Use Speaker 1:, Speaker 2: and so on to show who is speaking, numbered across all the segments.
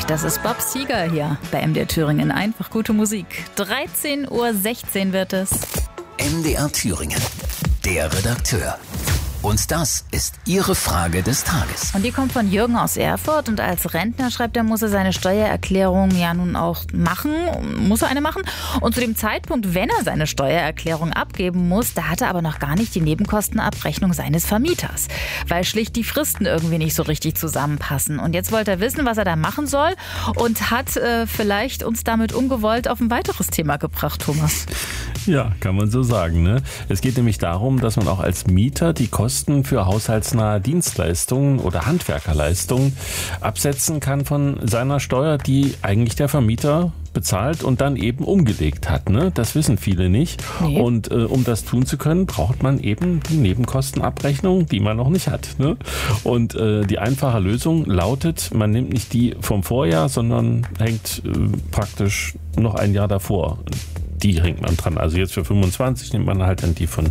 Speaker 1: Das ist Bob Seger hier bei MDR Thüringen. Einfach gute Musik. 13:16 Uhr wird es.
Speaker 2: MDR Thüringen, der Redakteur. Und das ist Ihre Frage des Tages.
Speaker 1: Und die kommt von Jürgen aus Erfurt. Und als Rentner, schreibt er, muss er seine Steuererklärung ja nun auch machen. Muss er eine machen? Und zu dem Zeitpunkt, wenn er seine Steuererklärung abgeben muss, da hat er aber noch gar nicht die Nebenkostenabrechnung seines Vermieters. Weil schlicht die Fristen irgendwie nicht so richtig zusammenpassen. Und jetzt wollte er wissen, was er da machen soll. Und hat vielleicht uns damit ungewollt auf ein weiteres Thema gebracht, Thomas.
Speaker 3: Ja, kann man so sagen, ne? Es geht nämlich darum, dass man auch als Mieter die Kosten für haushaltsnahe Dienstleistungen oder Handwerkerleistungen absetzen kann von seiner Steuer, die eigentlich der Vermieter bezahlt und dann eben umgelegt hat. Ne? Das wissen viele nicht. Nee. Und um das tun zu können, braucht man eben die Nebenkostenabrechnung, die man noch nicht hat. Ne? Und die einfache Lösung lautet, man nimmt nicht die vom Vorjahr, sondern hängt praktisch noch ein Jahr davor. Die hängt man dran. Also jetzt für 25 nimmt man halt dann die von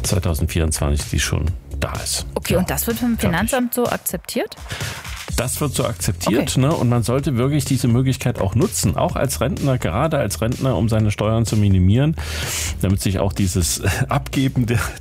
Speaker 3: 2024, die schon da ist.
Speaker 1: Okay, ja. Und das wird vom Finanzamt so akzeptiert?
Speaker 3: Das wird so akzeptiert, okay. Ne? Und man sollte wirklich diese Möglichkeit auch nutzen, auch als Rentner, gerade als Rentner, um seine Steuern zu minimieren, damit sich auch dieses Abgeben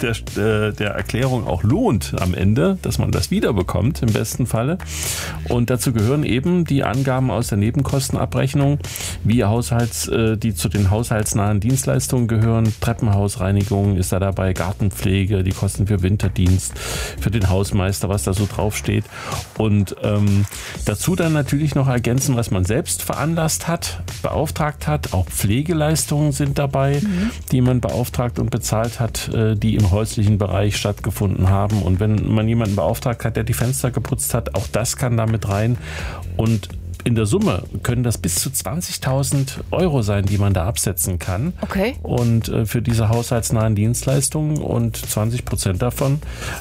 Speaker 3: der Erklärung auch lohnt am Ende, dass man das wiederbekommt im besten Falle. Und dazu gehören eben die Angaben aus der Nebenkostenabrechnung, wie die zu den haushaltsnahen Dienstleistungen gehören. Treppenhausreinigung ist da dabei, Gartenpflege, die Kosten für Winterdienst, für den Hausmeister, was da so draufsteht. Und dazu dann natürlich noch ergänzen, was man selbst veranlasst hat, beauftragt hat. Auch Pflegeleistungen sind dabei, die man beauftragt und bezahlt hat, die im häuslichen Bereich stattgefunden haben. Und wenn man jemanden beauftragt hat, der die Fenster geputzt hat, auch das kann damit rein. Und in der Summe können das bis zu 20.000 Euro sein, die man da absetzen kann. Okay. Und für diese haushaltsnahen Dienstleistungen und 20% davon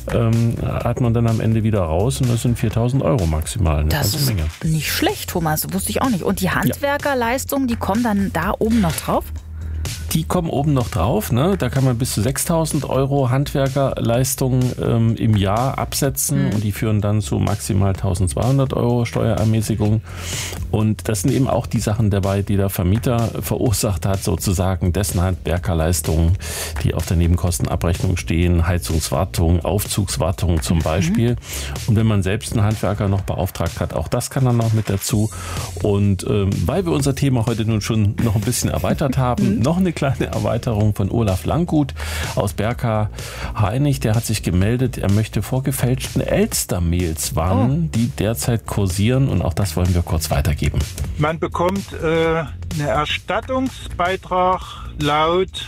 Speaker 3: hat man dann am Ende wieder raus und das sind 4.000 Euro maximal. Eine
Speaker 1: das
Speaker 3: ganze Menge.
Speaker 1: Ist nicht schlecht, Thomas, wusste ich auch nicht. Und die Handwerkerleistungen, die kommen dann da oben noch drauf?
Speaker 3: Die kommen oben noch drauf, ne? Da kann man bis zu 6.000 Euro Handwerkerleistungen im Jahr absetzen und die führen dann zu maximal 1.200 Euro Steuerermäßigung. Und das sind eben auch die Sachen dabei, die der Vermieter verursacht hat, sozusagen dessen Handwerkerleistungen, die auf der Nebenkostenabrechnung stehen, Heizungswartung, Aufzugswartung zum Beispiel. Und wenn man selbst einen Handwerker noch beauftragt hat, auch das kann dann noch mit dazu. Und weil wir unser Thema heute nun schon noch ein bisschen erweitert haben, noch eine kleine Erweiterung von Olaf Langgut aus Berka-Hainich. Der hat sich gemeldet, er möchte vor gefälschten Elster-Mails warnen, die derzeit kursieren. Und auch das wollen wir kurz weitergeben.
Speaker 4: Man bekommt einen Erstattungsbeitrag laut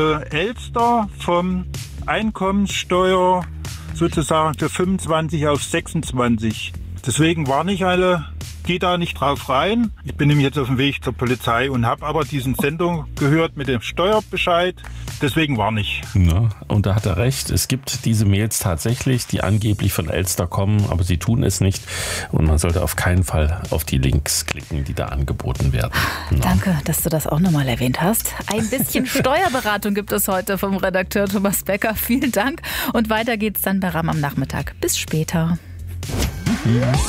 Speaker 4: Elster vom Einkommenssteuer sozusagen für 25 auf 26. Deswegen warne ich alle, geht da nicht drauf rein. Ich bin nämlich jetzt auf dem Weg zur Polizei und habe aber diesen Sendung gehört mit dem Steuerbescheid. Deswegen warne ich.
Speaker 3: Ja, und da hat er recht. Es gibt diese Mails tatsächlich, die angeblich von Elster kommen, aber sie tun es nicht. Und man sollte auf keinen Fall auf die Links klicken, die da angeboten werden. Ja.
Speaker 1: Danke, dass du das auch nochmal erwähnt hast. Ein bisschen Steuerberatung gibt es heute vom Redakteur Thomas Becker. Vielen Dank. Und weiter geht's dann bei RAM am Nachmittag. Bis später.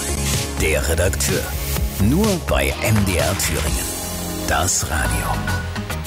Speaker 2: Der Redakteur. Nur bei MDR Thüringen. Das Radio.